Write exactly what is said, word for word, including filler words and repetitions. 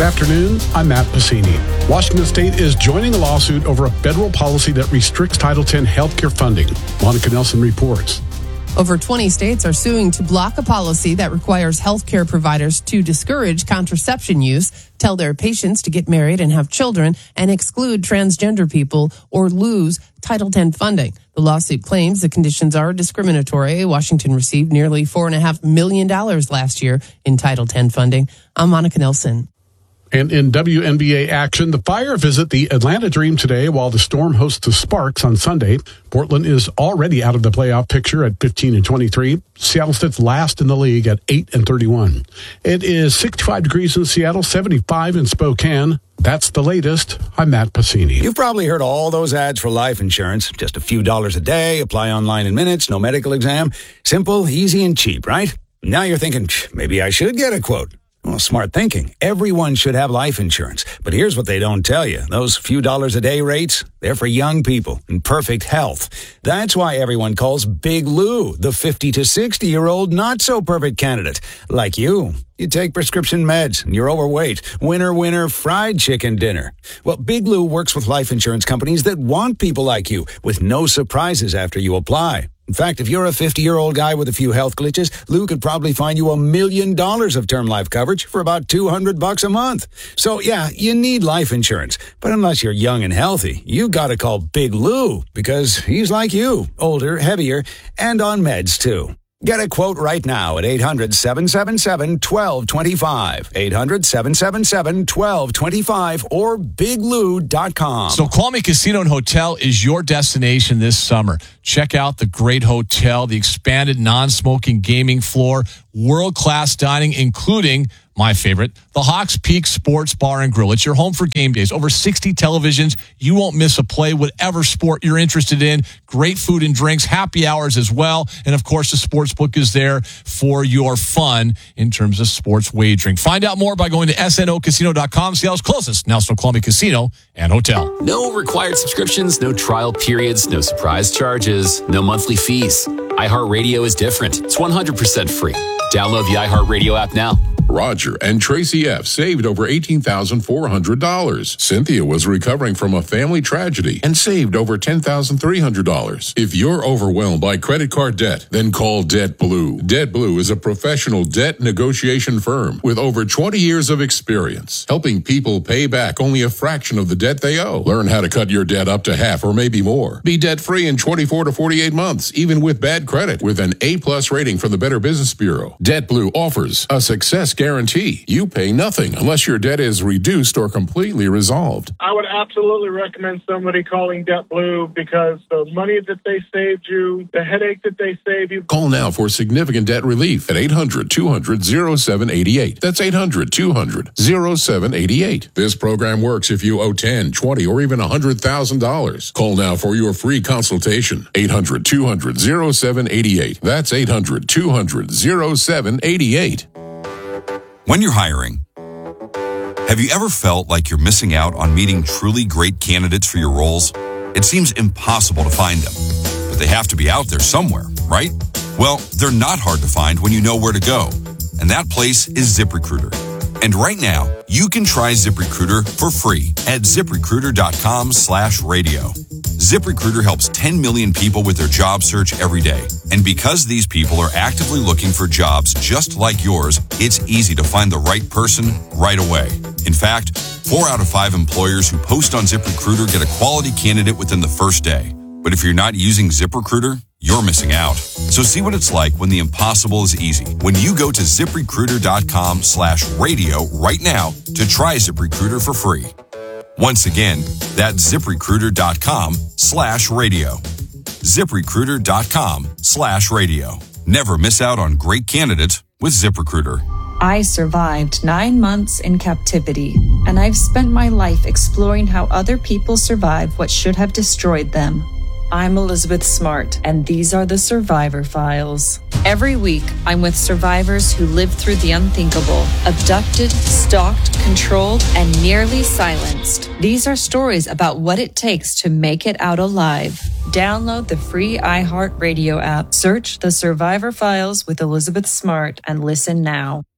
afternoon, I'm Matt Pacini. Washington State is joining a lawsuit over a federal policy that restricts Title ten healthcare funding. Monica Nelson reports. Over twenty states are suing to block a policy that requires healthcare providers to discourage contraception use, tell their patients to get married and have children, and exclude transgender people or lose Title ten funding. The lawsuit claims the conditions are discriminatory. Washington received nearly four point five million dollars last year in Title ten funding. I'm Monica Nelson. And in W N B A action, the Fire visit the Atlanta Dream today while the Storm hosts the Sparks on Sunday. Portland is already out of the playoff picture at fifteen and twenty-three. Seattle sits last in the league at eight and thirty-one. It is sixty-five degrees in Seattle, seventy-five in Spokane. That's the latest. I'm Matt Pacini. You've probably heard all those ads for life insurance. Just a few dollars a day, apply online in minutes, no medical exam. Simple, easy, and cheap, right? Now you're thinking, maybe I should get a quote. Well, smart thinking. Everyone should have life insurance. But here's what they don't tell you. Those few dollars a day rates, they're for young people in perfect health. That's why everyone calls Big Lou the fifty to sixty-year-old not-so-perfect candidate. Like you. You take prescription meds and you're overweight. Winner, winner, fried chicken dinner. Well, Big Lou works with life insurance companies that want people like you with no surprises after you apply. In fact, if you're a fifty-year-old guy with a few health glitches, Lou could probably find you a million dollars of term life coverage for about two hundred bucks a month. So, yeah, you need life insurance. But unless you're young and healthy, you gotta call Big Lou because he's like you, older, heavier, and on meds, too. Get a quote right now at eight hundred, seven seven seven, one two two five. eight hundred, seven seven seven, one two two five or big lou dot com. Snoqualmie Casino and Hotel is your destination this summer. Check out the great hotel, the expanded non-smoking gaming floor, world-class dining, including my favorite, the Hawks Peak Sports Bar and Grill. It's your home for game days. Over sixty televisions. You won't miss a play, whatever sport you're interested in. Great food and drinks, happy hours as well. And, of course, the sports book is there for your fun in terms of sports wagering. Find out more by going to S N O casino dot com. Seattle's closest, now Snoqualmie Casino and Hotel. No required subscriptions, no trial periods, no surprise charges, no monthly fees. iHeartRadio is different. It's one hundred percent free. Download the iHeartRadio app now. Roger and Tracy F. saved over eighteen thousand four hundred dollars. Cynthia was recovering from a family tragedy and saved over ten thousand three hundred dollars. If you're overwhelmed by credit card debt, then call Debt Blue. Debt Blue is a professional debt negotiation firm with over twenty years of experience, helping people pay back only a fraction of the debt they owe. Learn how to cut your debt up to half or maybe more. Be debt-free in twenty-four to forty-eight months, even with bad credit, with an A-plus rating from the Better Business Bureau. Debt Blue offers a success guarantee. You pay nothing unless your debt is reduced or completely resolved. I would absolutely recommend somebody calling Debt Blue because the money that they saved you, the headache that they saved you. Call now for significant debt relief at eight hundred, two hundred, oh seven eight eight. That's eight hundred, two hundred, oh seven eight eight. This program works if you owe ten, twenty, or even one hundred thousand dollars. Call now for your free consultation. eight hundred, two hundred, oh seven eight eight. That's eight hundred, two hundred, oh seven eight eight. When you're hiring, have you ever felt like you're missing out on meeting truly great candidates for your roles? It seems impossible to find them, but they have to be out there somewhere, right? Well, they're not hard to find when you know where to go, and that place is ZipRecruiter. And right now, you can try ZipRecruiter for free at ZipRecruiter.com slash radio. ZipRecruiter helps ten million people with their job search every day. And because these people are actively looking for jobs just like yours, it's easy to find the right person right away. In fact, four out of five employers who post on ZipRecruiter get a quality candidate within the first day. But if you're not using ZipRecruiter, you're missing out. So see what it's like when the impossible is easy. When you go to ZipRecruiter.com slash radio right now to try ZipRecruiter for free. Once again, that's ZipRecruiter.com slash radio. ZipRecruiter.com slash radio. Never miss out on great candidates with ZipRecruiter. I survived nine months in captivity, and I've spent my life exploring how other people survive what should have destroyed them. I'm Elizabeth Smart, and these are the Survivor Files. Every week, I'm with survivors who lived through the unthinkable, abducted, stalked, controlled, and nearly silenced. These are stories about what it takes to make it out alive. Download the free iHeartRadio app, search The Survivor Files with Elizabeth Smart, and listen now.